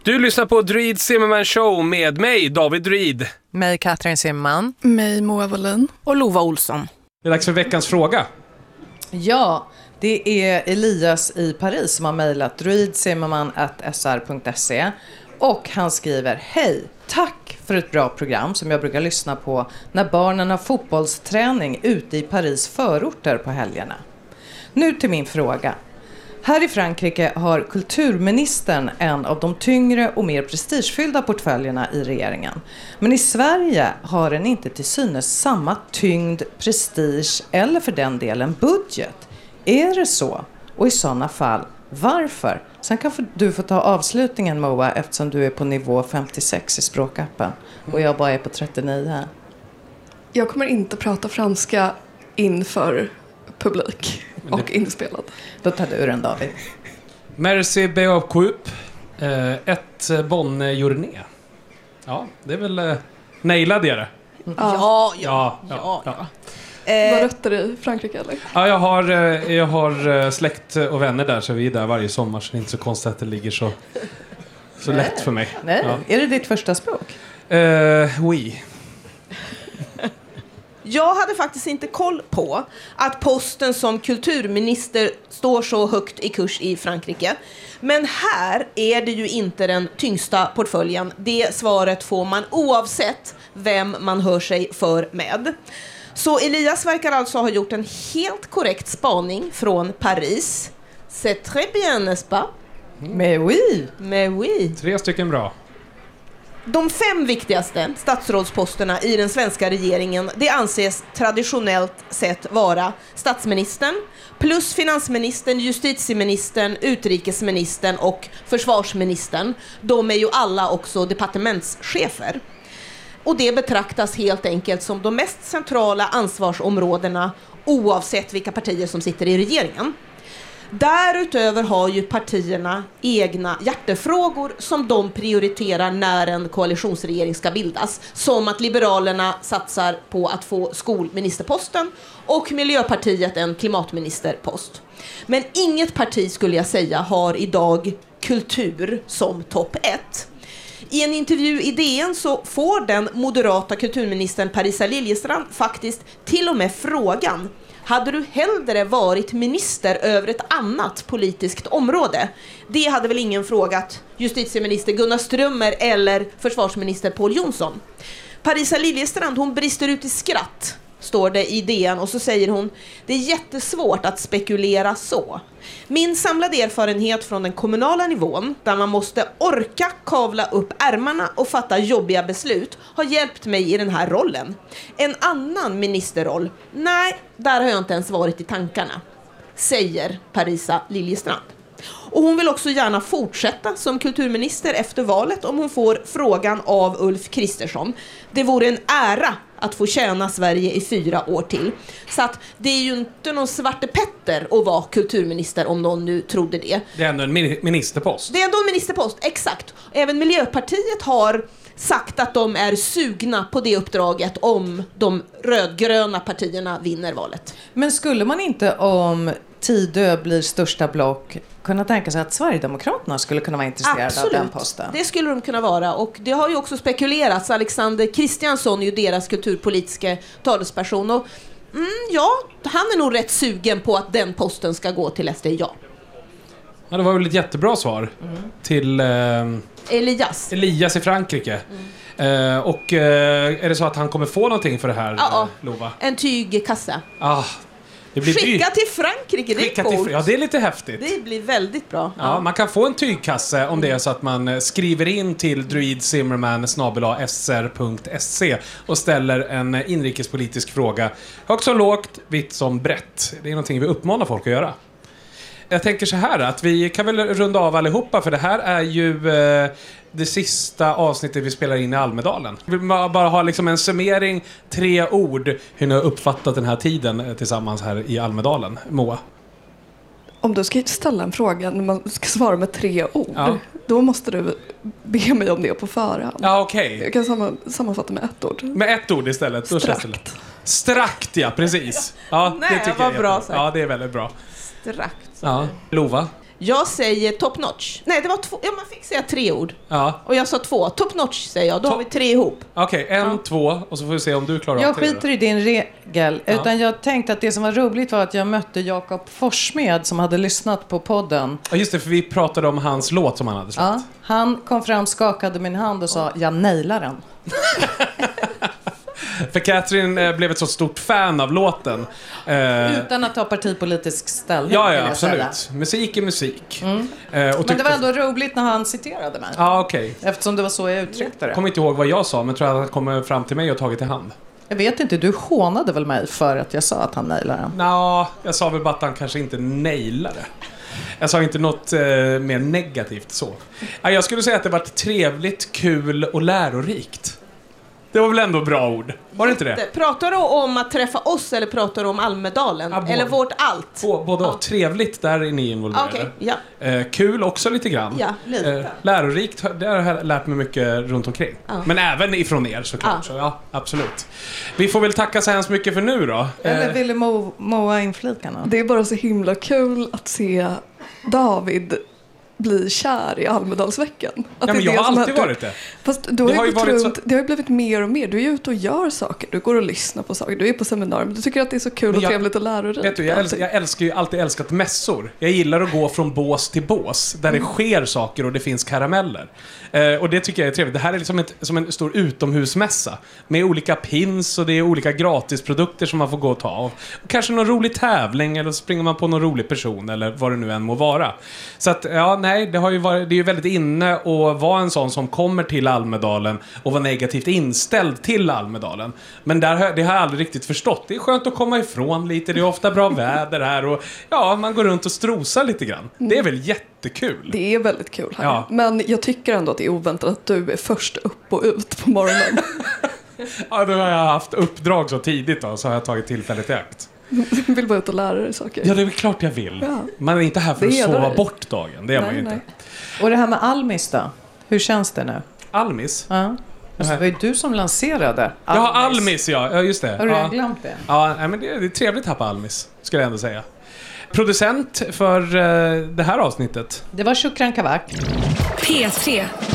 Du lyssnar på Druid Zimmerman Show med mig, David Druid. Mig, Katrin Zimmerman. Mig, Moa Wallin. Och Lova Olsson. Det är dags för veckans fråga. Ja, det är Elias i Paris som har mejlat druidzimmerman@sr.se. Och han skriver: Hej, tack för ett bra program som jag brukar lyssna på när barnen har fotbollsträning ute i Paris förorter på helgerna. Nu till min fråga. Här i Frankrike har kulturministern en av de tyngre och mer prestigefyllda portföljerna i regeringen. Men i Sverige har den inte till synes samma tyngd, prestige eller för den delen budget. Är det så? Och i sådana fall, varför? Sen kan du få ta avslutningen, Moa, eftersom du är på nivå 56 i språkappen och jag bara är på 39. Jag kommer inte prata franska inför publik och inspelad. Då tar du den, David. Merci beaucoup. Ett bonne-journé. Ja, det är väl... nailade jag det? Ja. Var rötter i Frankrike, eller? Ja, jag har släkt och vänner där, så vi är där varje sommar, så det är inte så konstigt att det ligger så lätt för mig. Nej, ja. Är det ditt första språk? Oui. Jag hade faktiskt inte koll på att posten som kulturminister står så högt i kurs i Frankrike. Men här är det ju inte den tyngsta portföljen. Det svaret får man oavsett vem man hör sig för med. Så Elias verkar alltså ha gjort en helt korrekt spaning från Paris. C'est très bien, n'est-ce pas? Mais oui. Mais oui. 3 stycken bra. De 5 viktigaste statsrådsposterna i den svenska regeringen, det anses traditionellt sett vara statsministern plus finansministern, justitieministern, utrikesministern och försvarsministern. De är ju alla också departementschefer. Och det betraktas helt enkelt som de mest centrala ansvarsområdena oavsett vilka partier som sitter i regeringen. Därutöver har ju partierna egna hjärtefrågor som de prioriterar när en koalitionsregering ska bildas. Som att Liberalerna satsar på att få skolministerposten och Miljöpartiet en klimatministerpost. Men inget parti, skulle jag säga, har idag kultur som topp 1. I en intervju i DN så får den moderata kulturministern Parisa Liljestrand faktiskt till och med frågan: hade du hellre varit minister över ett annat politiskt område? Det hade väl ingen frågat justitieminister Gunnar Strömmer eller försvarsminister Pål Jonsson. Parisa Liljestrand, hon brister ut i skratt, står det i DN, och så säger hon: det är jättesvårt att spekulera så. Min samlade erfarenhet från den kommunala nivån, där man måste orka kavla upp ärmarna och fatta jobbiga beslut, har hjälpt mig i den här rollen. En annan ministerroll, nej, där har jag inte ens varit i tankarna, säger Parisa Liljestrand. Och hon vill också gärna fortsätta som kulturminister efter valet om hon får frågan av Ulf Kristersson. Det vore en ära att få tjäna Sverige i 4 år till. Så att det är ju inte någon Svarte Petter att vara kulturminister, om någon nu trodde det. Det är ändå en ministerpost. Det är ändå en ministerpost, exakt. Även Miljöpartiet har sagt att de är sugna på det uppdraget om de rödgröna partierna vinner valet. Men skulle man inte, om Tidö blir största block, kunna tänka sig att Sverigedemokraterna skulle kunna vara intresserade av den posten? Det skulle de kunna vara, och det har ju också spekulerats. Alexander Kristiansson är ju deras kulturpolitiska talesperson, och ja, han är nog rätt sugen på att den posten ska gå till SD, ja. Ja, det var väl ett jättebra svar till Elias i Frankrike. Och är det så att han kommer få någonting för det här, Lova? En tygkasse. Det blir skicka till Frankrike, det är coolt. Ja, det är lite häftigt. Det blir väldigt bra. Ja, man kan få en tygkasse om det är så att man skriver in till druidzimmerman@sr.se och ställer en inrikespolitisk fråga. Högt som lågt, vitt som brett. Det är någonting vi uppmanar folk att göra. Jag tänker så här att vi kan väl runda av allihopa, för det här är ju det sista avsnittet vi spelar in i Almedalen. Vi vill bara ha liksom en summering, 3 ord, hur ni har uppfattat den här tiden tillsammans här i Almedalen. Moa? Om du ska ställa en fråga när man ska svara med 3 ord, då måste du be mig om det på förhand. Ja, okej. Jag kan sammanfatta med 1 ord. Med 1 ord istället? Strakt. Strakt, ja, precis. Ja, Nej, det tycker vad jag bra sagt. Ja, det är väldigt bra. Strakt. Ja. Lova? Jag säger top notch. Nej, det var 2. Ja, man fick säga 3 ord. Ja. Och jag sa 2. Top notch säger jag. Då har vi 3 ihop. Okej, 1, 2 och så får vi se om du klarar av 3. Jag skiter i din regel, Ja. utan jag tänkte att det som var roligt var att jag mötte Jakob Forssmed som hade lyssnat på podden. Ja, just det, för vi pratade om hans låt som han hade släppt. Ja, han kom fram, skakade min hand och sa, jag nailar den. För Katrin blev ett så stort fan av låten. Utan att ta partipolitisk ställning. Ja, vill jag absolut. säga. Musik är musik. Men det var ändå roligt när han citerade mig. Ja, okej. Eftersom det var så jag uttryckte det. Jag kommer inte ihåg vad jag sa, men tror att han kommer fram till mig och tagit i hand. Jag vet inte, du hånade väl mig för att jag sa att han nailade den? Jag sa väl bara att han kanske inte nailade. Jag sa inte något mer negativt så. Jag skulle säga att det varit trevligt, kul och lärorikt. Det var väl ändå bra ord? Var det inte det? Pratar du om att träffa oss eller pratar du om Almedalen? Ja, eller vårt allt? Både och. Trevligt, där är ni involverade. Okej, ja. Kul också lite grann. Ja, lite. Lärorikt, det har jag lärt mig mycket runt omkring. Ja. Men även ifrån er såklart. Ja. Så ja, absolut. Vi får väl tacka så hemskt mycket för nu då. Eller ville Moa inflika något? Det är bara så himla kul att se David bli kär i Almedalsveckan. Ja, men jag har alltid varit det. Fast du har ju det har ju blivit mer och mer. Du är ju ute och gör saker. Du går och lyssnar på saker. Du är på seminarium. Du tycker att det är så kul och trevligt och lärorikt. Vet du, jag älskar ju alltid älskat mässor. Jag gillar att gå från bås till bås. Där det sker saker och det finns karameller. Och det tycker jag är trevligt. Det här är liksom som en stor utomhusmässa. Med olika pins och det är olika gratisprodukter som man får gå och ta av. Och kanske någon rolig tävling eller så springer man på någon rolig person eller vad det nu än må vara. Så att, det har ju varit, det är ju väldigt inne att vara en sån som kommer till Almedalen och vara negativt inställd till Almedalen. Men det har jag aldrig riktigt förstått. Det är skönt att komma ifrån lite. Det är ofta bra väder här och man går runt och strosar lite grann. Det är väl jättekul. Det är väldigt kul här. Ja. Men jag tycker ändå att det är oväntat att du är först upp och ut på morgonen. Ja, då har jag haft uppdrag så tidigt då, så har jag tagit tillfället i akt. Du vill bara ut och lära dig saker. Ja, det är väl klart jag vill. Ja. Man är inte här för att sova bort dagen. Det är man ju inte. Nej. Och det här med Almis då? Hur känns det nu? Almis? Ja. Alltså, det var ju du som lanserade Almis. Ja, Almis, ja. Just det. Har du redan glömt det? Ja, men det är trevligt här på Almis, skulle jag ändå säga. Producent för det här avsnittet. Det var Shukran Kavak. P3